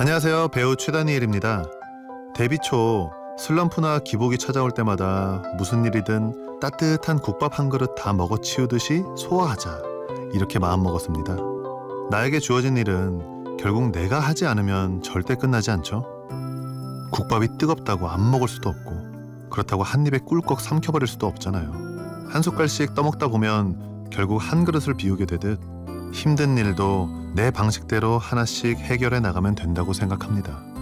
안녕하세요. 배우 최다니엘입니다. 데뷔 초 슬럼프나 기복이 찾아올 때마다 무슨 일이든 따뜻한 국밥 한 그릇 다 먹어치우듯이 소화하자, 이렇게 마음먹었습니다. 나에게 주어진 일은 결국 내가 하지 않으면 절대 끝나지 않죠. 국밥이 뜨겁다고 안 먹을 수도 없고, 그렇다고 한 입에 꿀꺽 삼켜버릴 수도 없잖아요. 한 숟갈씩 떠먹다 보면 결국 한 그릇을 비우게 되듯 힘든 일도 내 방식대로 하나씩 해결해 나가면 된다고 생각합니다.